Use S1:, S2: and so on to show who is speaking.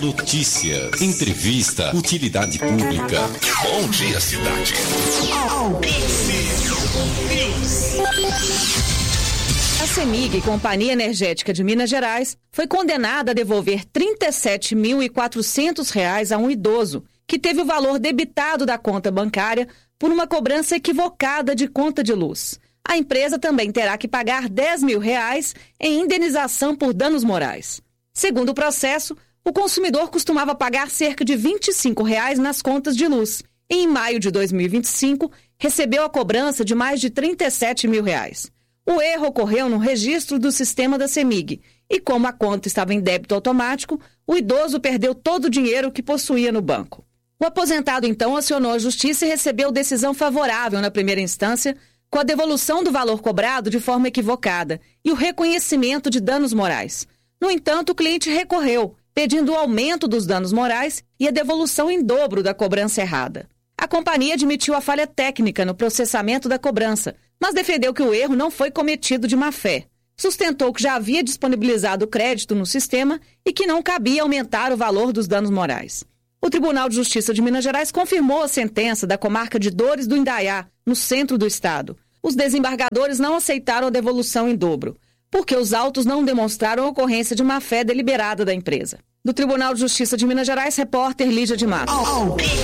S1: Notícias, entrevista, utilidade pública. Bom dia, cidade.
S2: A CEMIG, Companhia Energética de Minas Gerais, foi condenada a devolver R$ 37.400 a um idoso que teve o valor debitado da conta bancária por uma cobrança equivocada de conta de luz. A empresa também terá que pagar R$ 10 mil em indenização por danos morais. Segundo o processo, o consumidor costumava pagar cerca de R$ 25 nas contas de luz e, em maio de 2025, recebeu a cobrança de mais de R$ 37 mil. O erro ocorreu no registro do sistema da CEMIG e, como a conta estava em débito automático, o idoso perdeu todo o dinheiro que possuía no banco. O aposentado, então, acionou a justiça e recebeu decisão favorável na primeira instância, com a devolução do valor cobrado de forma equivocada e o reconhecimento de danos morais. No entanto, o cliente recorreu, pedindo o aumento dos danos morais e a devolução em dobro da cobrança errada. A companhia admitiu a falha técnica no processamento da cobrança, mas defendeu que o erro não foi cometido de má-fé. Sustentou que já havia disponibilizado o crédito no sistema e que não cabia aumentar o valor dos danos morais. O Tribunal de Justiça de Minas Gerais confirmou a sentença da comarca de Dores do Indaiá, no centro do estado. Os desembargadores não aceitaram a devolução em dobro, porque os autos não demonstraram a ocorrência de má-fé deliberada da empresa. Do Tribunal de Justiça de Minas Gerais, repórter Lígia de Matos.